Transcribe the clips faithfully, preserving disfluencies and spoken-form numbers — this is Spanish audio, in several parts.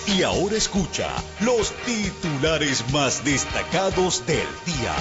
Y ahora escucha los titulares más destacados del día.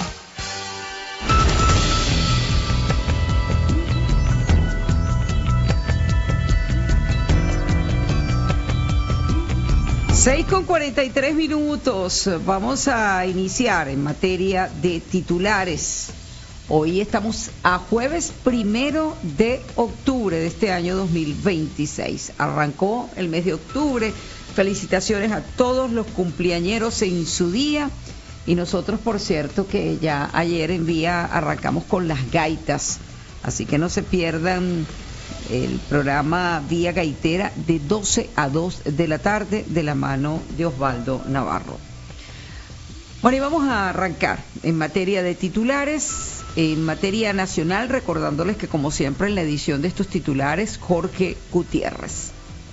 seis con cuarenta y tres minutos. Vamos a iniciar en materia de titulares. Hoy estamos a jueves primero de octubre de este año dos mil veintiséis. Arrancó el mes de octubre. Felicitaciones a todos los cumpleañeros en su día. Y nosotros, por cierto, que ya ayer en Vía arrancamos con las gaitas. Así que no se pierdan el programa Vía Gaitera de doce a dos de la tarde de la mano de Osvaldo Navarro. Bueno, y vamos a arrancar en materia de titulares. En materia nacional, recordándoles que como siempre en la edición de estos titulares, Jorge Gutiérrez.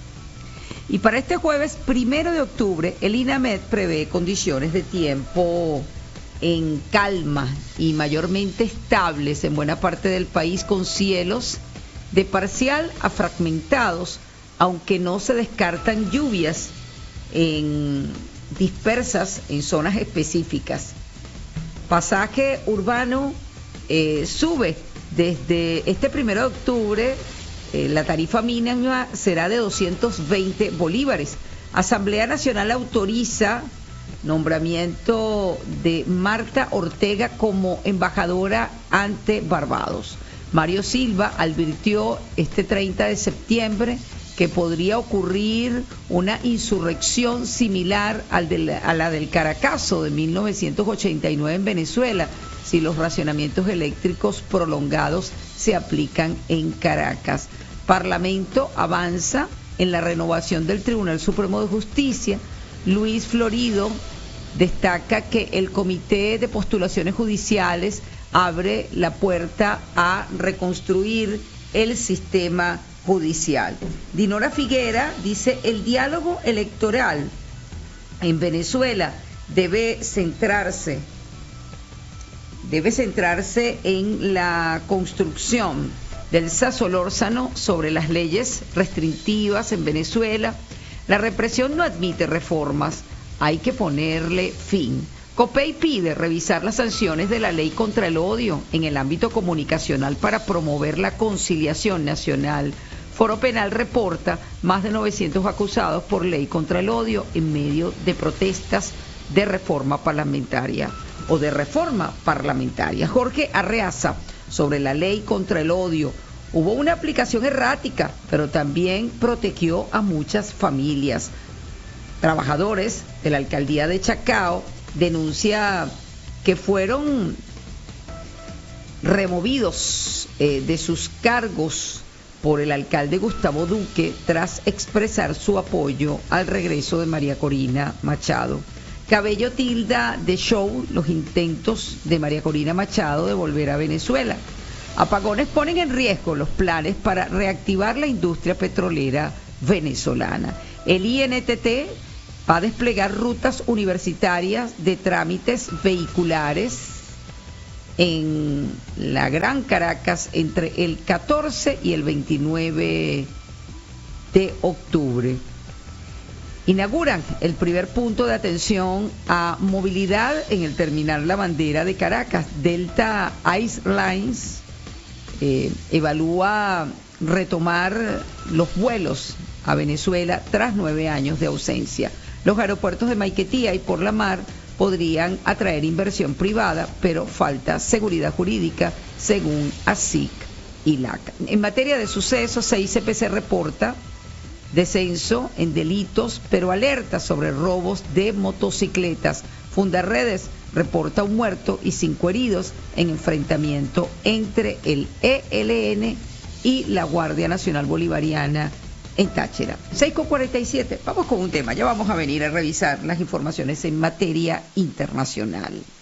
Y para este jueves primero de octubre, el INAMED prevé condiciones de tiempo en calma y mayormente estables en buena parte del país, con cielos de parcial a fragmentados, aunque no se descartan lluvias en, dispersas en zonas específicas. Pasaje urbano eh, sube desde este primero de octubre. Eh, la tarifa mínima será de doscientos veinte bolívares. Asamblea Nacional autoriza nombramiento de Marta Ortega como embajadora ante Barbados. Mario Silva advirtió este treinta de septiembre que podría ocurrir una insurrección similar al de la, a la del Caracazo de mil novecientos ochenta y nueve en Venezuela, si los racionamientos eléctricos prolongados se aplican en Caracas. Parlamento avanza en la renovación del Tribunal Supremo de Justicia. Luis Florido destaca que el Comité de Postulaciones Judiciales abre la puerta a reconstruir el sistema judicial. Dinora Figuera dice: el diálogo electoral en Venezuela debe centrarse, debe centrarse en la construcción del Solórzano sobre las leyes restrictivas en Venezuela. La represión no admite reformas, hay que ponerle fin. COPEI pide revisar las sanciones de la ley contra el odio en el ámbito comunicacional para promover la conciliación nacional. Foro Penal reporta más de novecientos acusados por ley contra el odio en medio de protestas de reforma parlamentaria o de reforma parlamentaria. Jorge Arreaza, sobre la ley contra el odio: hubo una aplicación errática, pero también protegió a muchas familias. Trabajadores de la alcaldía de Chacao denuncia que fueron removidos eh, de sus cargos por el alcalde Gustavo Duque tras expresar su apoyo al regreso de María Corina Machado. Cabello tilda de show los intentos de María Corina Machado de volver a Venezuela. Apagones ponen en riesgo los planes para reactivar la industria petrolera venezolana. El I N T T va a desplegar rutas universitarias de trámites vehiculares en la Gran Caracas entre el catorce y el veintinueve de octubre. Inauguran el primer punto de atención a movilidad en el terminal La Bandera de Caracas. Delta Airlines eh, evalúa retomar los vuelos a Venezuela tras nueve años de ausencia. Los aeropuertos de Maiquetía y Por la Mar podrían atraer inversión privada, pero falta seguridad jurídica, según ASIC y LACA. En materia de sucesos, C I C P C reporta descenso en delitos, pero alerta sobre robos de motocicletas. Fundarredes reporta un muerto y cinco heridos en enfrentamiento entre el E L N y la Guardia Nacional Bolivariana en Táchira. seis con cuarenta y siete. Vamos con un tema. Ya vamos a venir a revisar las informaciones en materia internacional.